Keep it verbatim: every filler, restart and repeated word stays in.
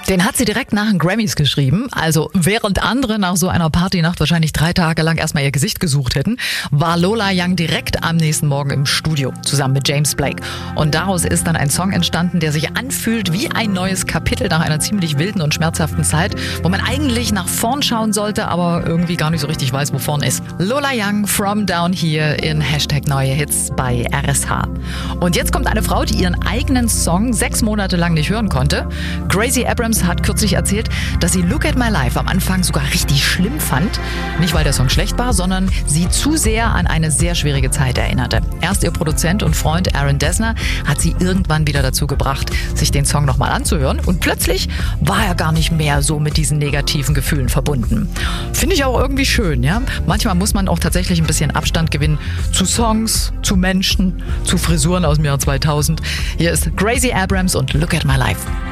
Den hat sie direkt nach den Grammys geschrieben. Also während andere nach so einer Partynacht wahrscheinlich drei Tage lang erstmal ihr Gesicht gesucht hätten, war Lola Young direkt am nächsten Morgen im Studio zusammen mit James Blake. Und daraus ist dann ein Song entstanden, der sich anfühlt wie ein neues Kapitel nach einer ziemlich wilden und schmerzhaften Zeit, wo man eigentlich nach vorn schauen sollte, aber irgendwie gar nicht so richtig weiß, wo vorn ist. Lola Young, From Down Here in Hashtag Neue Hits bei R S H. Und jetzt kommt eine Frau, die ihren eigenen Song sechs Monate lang nicht hören konnte. Gracie Abrams hat kürzlich erzählt, dass sie Look at My Life am Anfang sogar richtig schlimm fand. Nicht, weil der Song schlecht war, sondern sie zu sehr an eine sehr schwierige Zeit erinnerte. Erst ihr Produzent und Freund Aaron Dessner hat sie irgendwann wieder dazu gebracht, sich den Song nochmal anzuhören. Und plötzlich war er gar nicht mehr so mit diesen negativen Gefühlen verbunden. Finde ich auch irgendwie schön, ja. Manchmal muss man auch tatsächlich ein bisschen Abstand gewinnen zu Songs, zu Menschen, zu Frisuren aus dem Jahr zweitausend. Hier ist Gracie Abrams und Look at My Life.